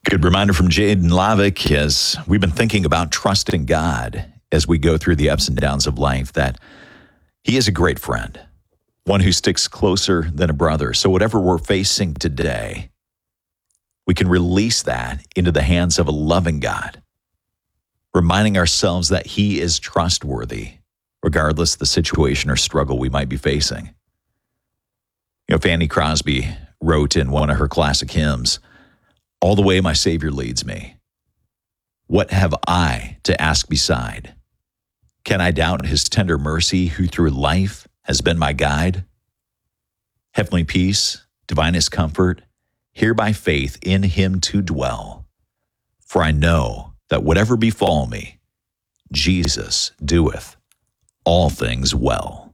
Good reminder from Jaden Lavick as we've been thinking about trusting God as we go through the ups and downs of life, that He is a great friend, one who sticks closer than a brother. So whatever we're facing today, we can release that into the hands of a loving God, reminding ourselves that He is trustworthy, regardless of the situation or struggle we might be facing. Fanny Crosby wrote in one of her classic hymns, "All the way my Savior leads me. What have I to ask beside? Can I doubt His tender mercy, who through life has been my guide? Heavenly peace, divinest comfort, here by faith in Him to dwell. For I know that whatever befall me, Jesus doeth all things well."